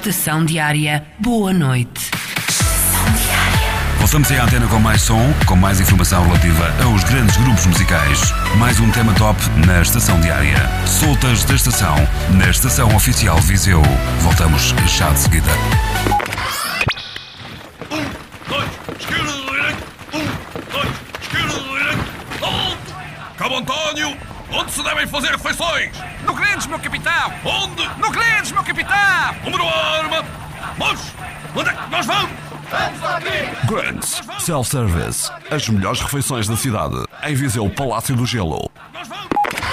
Estação Diária. Boa noite. Voltamos aí à antena com mais som, com mais informação relativa aos grandes grupos musicais. Mais um tema top na Estação Diária. Soltas da estação, na Estação Oficial Viseu. Voltamos já de seguida. 1, 2, esquerda, direita. 1, 2, esquerda, direita. Cabo António, onde se devem fazer refeições? No Grandes, meu capitão! Onde? No Grandes, meu capitão! Número arma. Mas, onde é que nós vamos? Grants Self-Service. As melhores refeições da cidade. Em Viseu, Palácio do Gelo. Nós